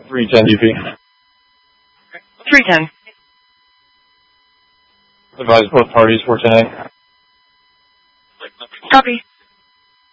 310 UP. 310. Advise both parties 410A. Copy.